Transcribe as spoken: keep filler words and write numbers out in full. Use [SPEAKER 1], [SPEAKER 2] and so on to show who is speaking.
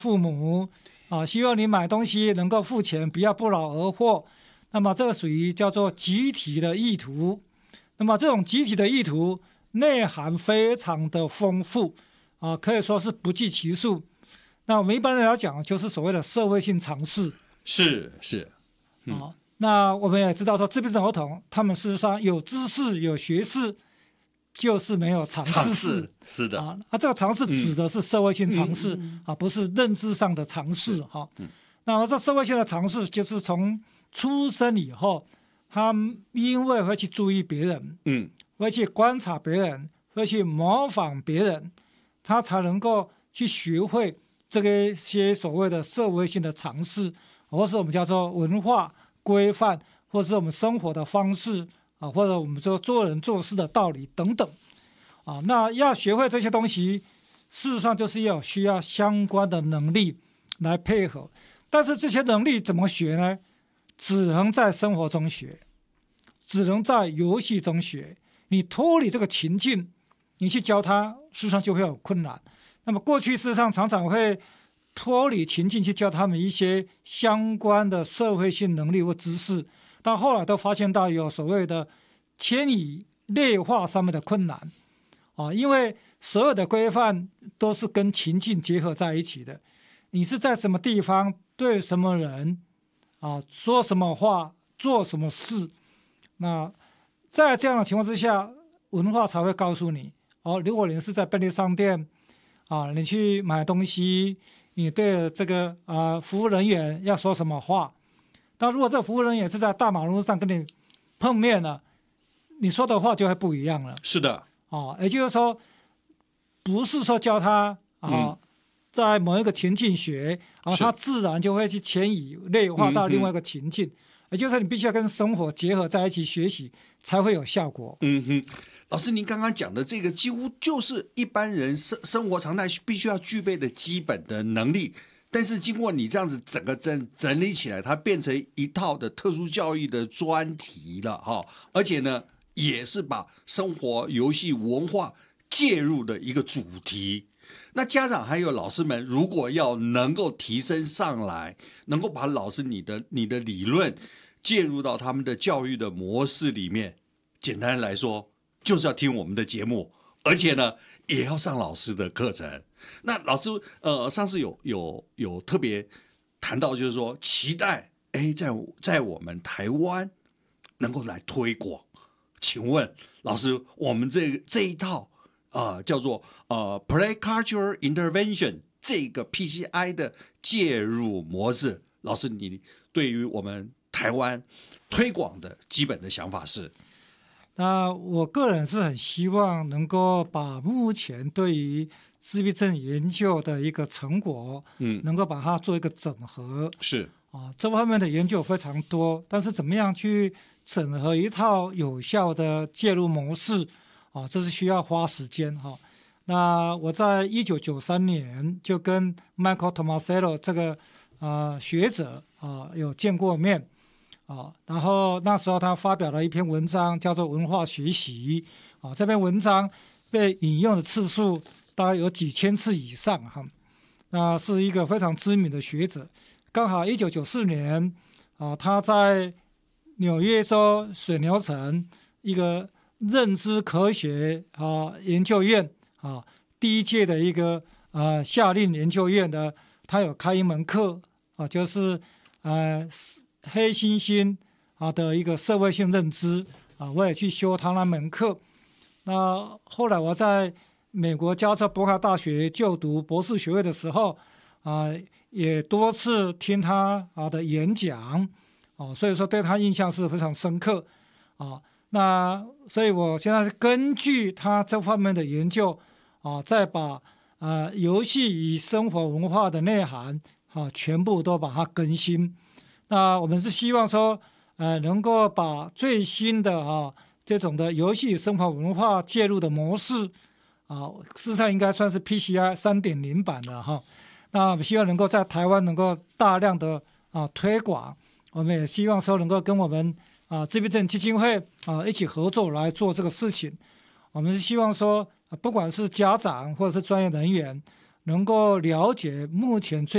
[SPEAKER 1] 父母啊，希望你买东西能够付钱，不要不劳而获。那么这个属于叫做集体的意图。那么这种集体的意图内涵非常的丰富啊，可以说是不计其数。那我们一般人来讲，就是所谓的社会性常识。
[SPEAKER 2] 是是，
[SPEAKER 1] 嗯、啊，那我们也知道说，自闭症儿童他们事实上有知识有学识，就是没有常识识。
[SPEAKER 2] 是的
[SPEAKER 1] 啊，那这个常识指的是社会性常识、
[SPEAKER 2] 嗯、
[SPEAKER 1] 啊，不是认知上的常识哈、嗯。那么这社会性的常识就是从出生以后，他因为会去注意别人，
[SPEAKER 2] 嗯，
[SPEAKER 1] 会去观察别人，会去模仿别人，他才能够去学会这些所谓的社会性的常识，或是我们叫做文化规范，或是我们生活的方式啊，或者我们说做人做事的道理等等啊。那要学会这些东西，事实上就是要需要相关的能力来配合。但是这些能力怎么学呢？只能在生活中学，只能在游戏中学。你脱离这个情境，你去教他，事实上就会有困难。那么过去事实上常常会脱离情境去教他们一些相关的社会性能力或知识，但后来都发现到有所谓的迁移类化上面的困难啊，因为所有的规范都是跟情境结合在一起的。你是在什么地方对什么人啊说什么话做什么事，那在这样的情况之下，文化才会告诉你哦，如果你是在便利商店啊，你去买东西，你对这个啊、呃、服务人员要说什么话？但如果这个服务人员是在大马路上跟你碰面了，你说的话就会不一样了。
[SPEAKER 2] 是的，
[SPEAKER 1] 啊，也就是说，不是说教他啊、嗯，在某一个情境学啊，他自然就会去迁移内化到另外一个情境。嗯，也就是说，你必须要跟生活结合在一起学习，才会有效果。
[SPEAKER 2] 嗯哼。老师，您刚刚讲的这个几乎就是一般人生生活常态必须要具备的基本的能力，但是经过你这样子整个整整理起来，它变成一套的特殊教育的专题了哈，而且呢，也是把生活、游戏、文化介入的一个主题。那家长还有老师们，如果要能够提升上来，能够把老师你的你的理论介入到他们的教育的模式里面，简单来说，就是要听我们的节目，而且呢，也要上老师的课程。那老师，呃，上次有有有特别谈到，就是说期待，哎，在在我们台湾能够来推广。请问老师，我们这这一套啊、呃，叫做呃 Play Culture Intervention 这个 P C I 的介入模式，老师你对于我们台湾推广的基本的想法是？
[SPEAKER 1] 那我个人是很希望能够把目前对于自闭症研究的一个成果，嗯，能够把它做一个整合。
[SPEAKER 2] 是
[SPEAKER 1] 啊，这方面的研究非常多，但是怎么样去整合一套有效的介入模式啊，这是需要花时间哈、啊。那我在一九九三年就跟 Michael Tomasello 这个啊学者啊有见过面。啊，然后那时候他发表了一篇文章，叫做《文化学习》啊，这篇文章被引用的次数大概有几千次以上哈。那是一个非常知名的学者，刚好一九九四年啊，他在纽约州水牛城一个认知科学啊研究院啊第一届的一个啊夏令研究院的，他有开一门课啊，就是呃。黑猩猩啊的一个社会性认知啊，我也去修他那门课。那后来我在美国加州伯克大学就读博士学位的时候啊，也多次听他啊的演讲啊，所以说对他印象是非常深刻啊。那所以我现在根据他这方面的研究啊，再把啊游戏与生活文化的内涵啊全部都把它更新。那我们是希望说，呃，能够把最新的啊这种的游戏生活文化介入的模式，啊，事实上应该算是 P C I 三点零 版的哈。那我们希望能够在台湾能够大量的啊推广，我们也希望说能够跟我们啊自闭症基金会啊一起合作来做这个事情。我们是希望说，不管是家长或者是专业人员，能够了解目前最